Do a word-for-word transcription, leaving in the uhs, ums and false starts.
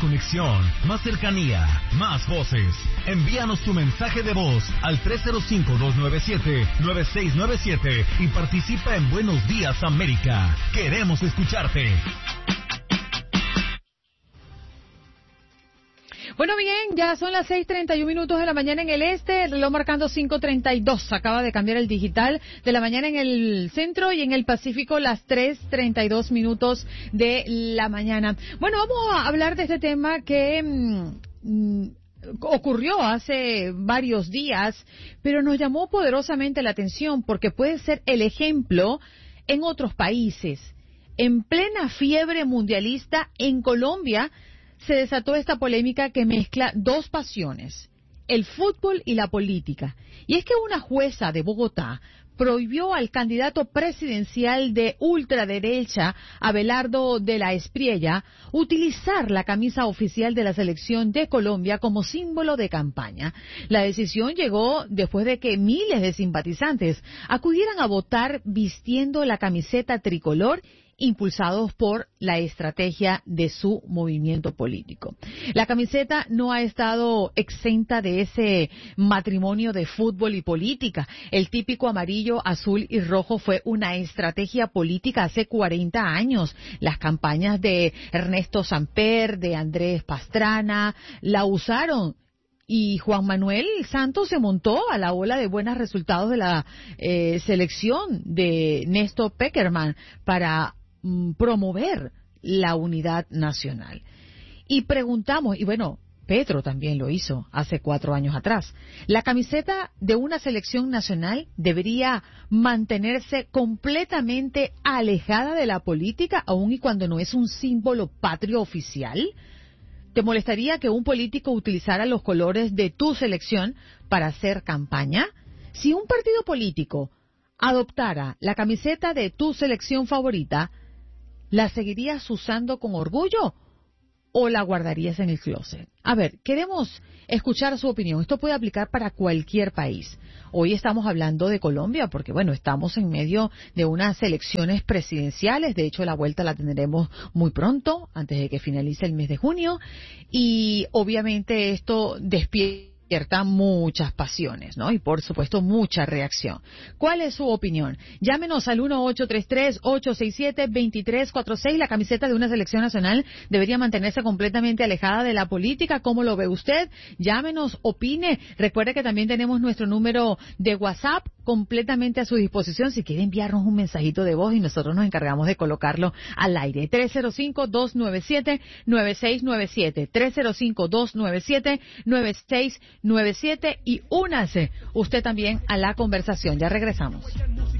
conexión, más cercanía, más voces. Envíanos tu mensaje de voz al tres cero cinco, dos nueve siete, nueve seis nueve siete y participa en Buenos Días América. Queremos escucharte. Bueno, bien, ya son las seis treinta y un minutos de la mañana en el este, el reloj marcando cinco treinta y dos. Acaba de cambiar el digital de la mañana en el centro y en el Pacífico las tres treinta y dos minutos de la mañana. Bueno, vamos a hablar de este tema que mmm, ocurrió hace varios días, pero nos llamó poderosamente la atención porque puede ser el ejemplo en otros países. En plena fiebre mundialista en Colombia se desató esta polémica que mezcla dos pasiones, el fútbol y la política. Y es que una jueza de Bogotá prohibió al candidato presidencial de ultraderecha, Abelardo de la Espriella, utilizar la camisa oficial de la selección de Colombia como símbolo de campaña. La decisión llegó después de que miles de simpatizantes acudieran a votar vistiendo la camiseta tricolor, impulsados por la estrategia de su movimiento político. La camiseta no ha estado exenta de ese matrimonio de fútbol y política. El típico amarillo, azul y rojo fue una estrategia política hace cuarenta años. Las campañas de Ernesto Samper, de Andrés Pastrana, la usaron. Y Juan Manuel Santos se montó a la ola de buenos resultados de la eh, selección de Néstor Peckerman para promover la unidad nacional. Y preguntamos, y bueno, Petro también lo hizo hace cuatro años atrás, ¿la camiseta de una selección nacional debería mantenerse completamente alejada de la política, aun y cuando no es un símbolo patrio oficial? ¿Te molestaría que un político utilizara los colores de tu selección para hacer campaña? Si un partido político adoptara la camiseta de tu selección favorita, ¿la seguirías usando con orgullo o la guardarías en el closet? A ver, queremos escuchar su opinión. Esto puede aplicar para cualquier país. Hoy estamos hablando de Colombia porque, bueno, estamos en medio de unas elecciones presidenciales. De hecho, la vuelta la tendremos muy pronto, antes de que finalice el mes de junio. Y obviamente esto despierta muchas pasiones, ¿no? Y por supuesto mucha reacción. ¿Cuál es su opinión? Llámenos al uno ocho tres tres, ocho seis siete, dos tres cuatro seis. La camiseta de una selección nacional debería mantenerse completamente alejada de la política. ¿Cómo lo ve usted? Llámenos, opine. Recuerde que también tenemos nuestro número de WhatsApp completamente a su disposición. Si quiere enviarnos un mensajito de voz y nosotros nos encargamos de colocarlo al aire. tres cero cinco, dos nueve siete, nueve seis nueve siete. tres cero cinco, dos nueve siete, nueve seis nueve siete y únase usted también a la conversación. Ya regresamos.